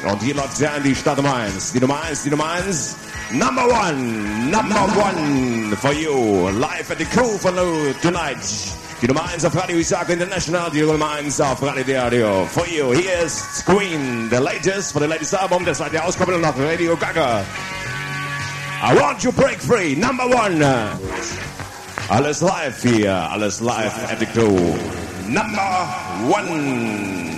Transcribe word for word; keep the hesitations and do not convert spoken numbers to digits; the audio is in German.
Und hier läuft sie an die Stadt Nummer eins. Die Nummer eins, die Nummer eins. Number one, number one for you. Live at the Crew for you tonight. Die Nummer eins auf Radio Isaka International. Die Nummer eins auf Radio Radio for you. Hier ist Queen, the latest, for the latest Album. Das seid ihr auskommen nach Radio Gaga. I want you break free, number one. Alles live hier, alles live at the Crew. Number one.